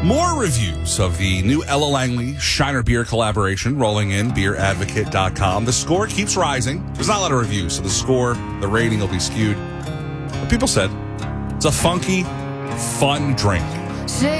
More reviews of the new Ella Langley Shiner Beer collaboration rolling in, beeradvocate.com. The score keeps rising. There's not a lot of reviews, so the rating will be skewed. But people said it's a funky, fun drink.